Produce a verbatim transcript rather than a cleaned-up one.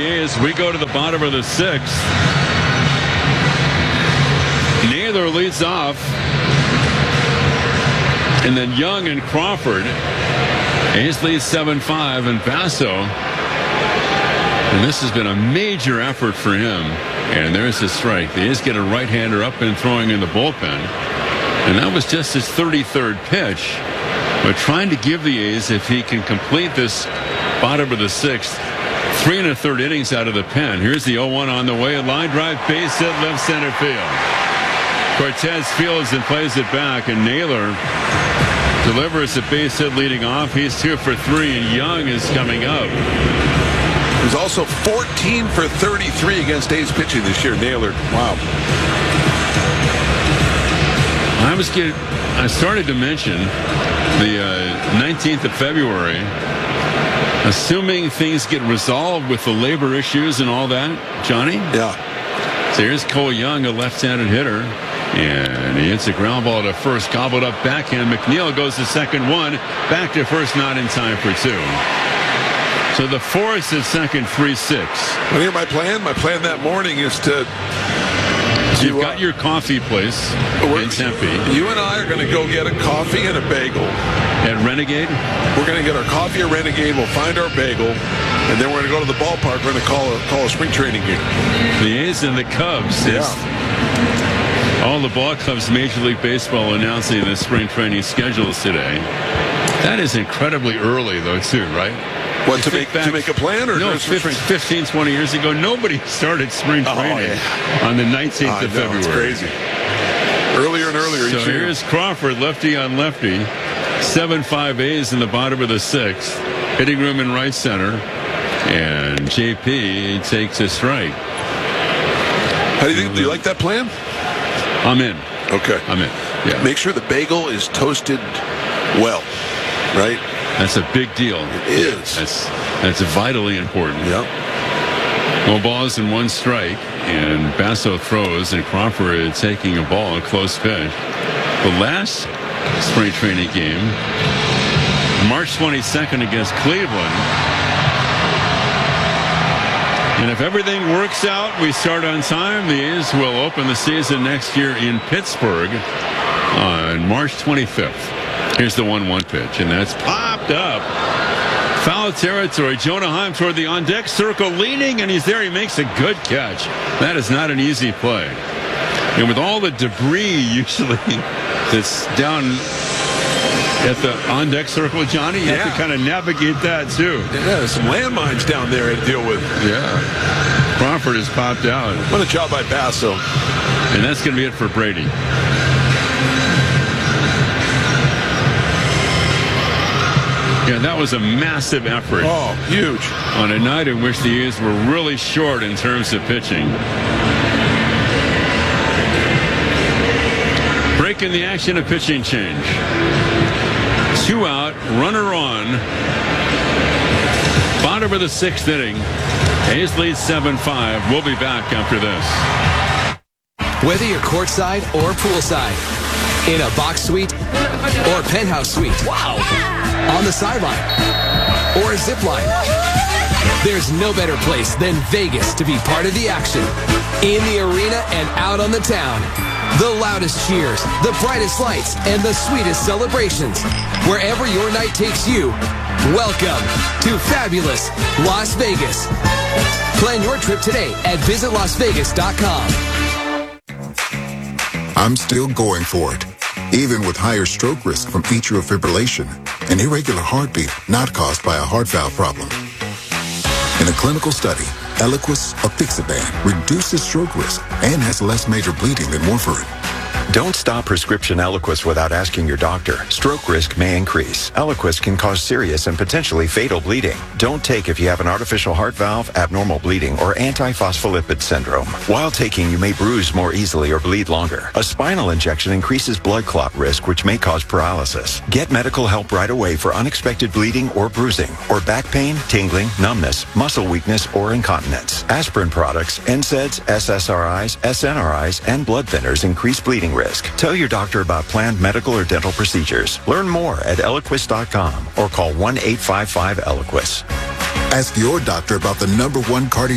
A's. We go to the bottom of the sixth. Naylor leads off. And then Young and Crawford. A's lead seven five, and Basso. And this has been a major effort for him. And there's the strike. The A's get a right-hander up and throwing in the bullpen. And that was just his thirty-third pitch. But trying to give the A's, if he can complete this bottom of the sixth, three and a third innings out of the pen. Here's the oh one on the way. A line drive, base hit, left center field. Cortez fields and plays it back, and Naylor delivers a base hit leading off. He's two for three, and Young is coming up. He's also fourteen for thirty-three against A's pitching this year, Naylor. Wow. I was getting, I started to mention the uh, nineteenth of February, assuming things get resolved with the labor issues and all that, Johnny? Yeah. So here's Cole Young, a left-handed hitter. And he hits a ground ball to first, gobbled up backhand. McNeil goes to second, one. Back to first, not in time for two. So the Forest at second, three six. Well, here my plan. My plan that morning is to... So you've got your coffee place in Tempe. You and I are going to go get a coffee and a bagel. At Renegade? We're going to get our coffee at Renegade. We'll find our bagel. And then we're going to go to the ballpark. We're going to call a, call a spring training game. The A's and the Cubs. Yeah. All the ball clubs, Major League Baseball announcing the spring training schedules today. That is incredibly early, though, too, right? What, to make, back, to make a plan? Or no, fifteen, twenty years ago, nobody started spring training oh, yeah. on the nineteenth of February. It's crazy. Earlier and earlier so each year. Here's Crawford, lefty on lefty. seven five A's in the bottom of the sixth. Hitting room in right center. And J P takes a strike. How do you think? Do you like that plan? I'm in. Okay. I'm in. Yeah. Make sure the bagel is toasted well, right? That's a big deal. It is. That's that's vitally important. Yep. No balls and one strike, and Basso throws, and Crawford taking a ball, a close pitch. The last spring training game, March twenty-second against Cleveland. And if everything works out, we start on time. The A's will open the season next year in Pittsburgh on March twenty-fifth. Here's the one one pitch, and that's popped up. Foul territory. Jonah Heim toward the on-deck circle, leaning, and he's there. He makes a good catch. That is not an easy play. And with all the debris usually that's down at the on-deck circle, Johnny, you yeah. have to kind of navigate that, too. Yeah, there's some landmines down there to deal with. Yeah. Crawford has popped out. What a job by Basso. And that's going to be it for Brady. Yeah, that was a massive effort. Oh, huge. On a night in which the A's were really short in terms of pitching. Breaking the action, a pitching change. Two out, runner on. Bottom of the sixth inning. A's lead seven five. We'll be back after this. Whether you're courtside or poolside, in a box suite or penthouse suite, wow, on the sideline or a zip line, there's no better place than Vegas to be part of the action. In the arena and out on the town. The loudest cheers, the brightest lights, and the sweetest celebrations. Wherever your night takes you, welcome to fabulous Las Vegas. Plan your trip today at visit las vegas dot com. I'm still going for it, even with higher stroke risk from atrial fibrillation, an irregular heartbeat not caused by a heart valve problem. In a clinical study, Eliquis apixaban reduces stroke risk and has less major bleeding than warfarin. Don't stop prescription Eliquis without asking your doctor. Stroke risk may increase. Eliquis can cause serious and potentially fatal bleeding. Don't take if you have an artificial heart valve, abnormal bleeding, or antiphospholipid syndrome. While taking, you may bruise more easily or bleed longer. A spinal injection increases blood clot risk, which may cause paralysis. Get medical help right away for unexpected bleeding or bruising, or back pain, tingling, numbness, muscle weakness, or incontinence. Aspirin products, N SAIDs, S S R Is, S N R Is, and blood thinners increase bleeding risk. Tell your doctor about planned medical or dental procedures. Learn more at eliquis dot com or call one eight five five Eliquis. Ask your doctor about the number one cardio